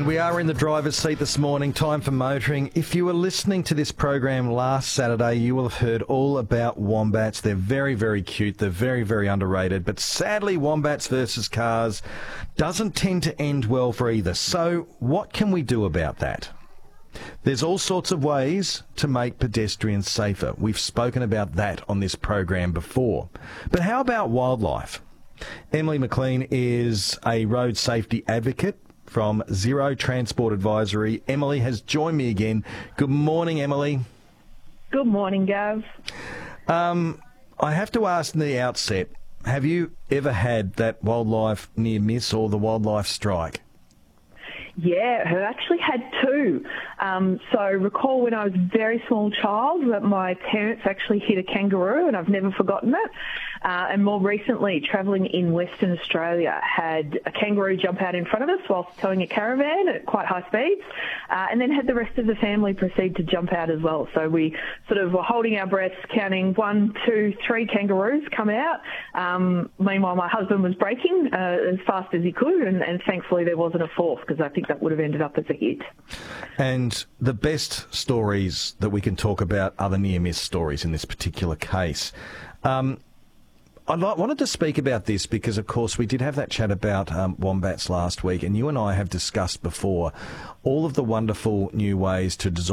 And we are in the driver's seat this morning, time for motoring. If you were listening to this program last Saturday, you will have heard all about wombats. They're very, very cute. They're very, very underrated. But sadly, wombats versus cars doesn't tend to end well for either. So what can we do about that? There's all sorts of ways to make pedestrians safer. We've spoken about that on this program before. But how about wildlife? Emily McLean is a road safety advocate from Zero Transport Advisory. Emily has joined me again. Good morning, Emily. Good morning, Gav. I have to ask in the outset, have you ever had that wildlife near miss or the wildlife strike? Yeah, I actually had two. So recall when I was a very small child that my parents actually hit a kangaroo, and I've never forgotten it. And more recently, travelling in Western Australia, had a kangaroo jump out in front of us whilst towing a caravan at quite high speeds, and then had the rest of the family proceed to jump out as well. So we sort of were holding our breaths, counting 1, 2, 3 kangaroos come out. Meanwhile, my husband was braking as fast as he could, and thankfully there wasn't a fourth, because I think that would have ended up as a hit. And the best stories that we can talk about are the near-miss stories in this particular case. I wanted to speak about this because, of course, we did have that chat about wombats last week, and you and I have discussed before all of the wonderful new ways to design